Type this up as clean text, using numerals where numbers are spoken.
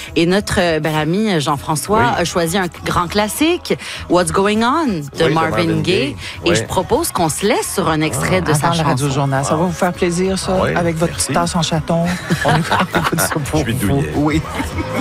Et notre bel ami Jean-François a choisi un grand classique, What's Going On, de Marvin Gaye. Et je propose qu'on se laisse sur un extrait de sa Avant le chanson. Radio-Journal. Ça va vous faire plaisir, ça, avec votre petite tasse en chaton? On écoute ça pour Je suis vous. douillet. Oui.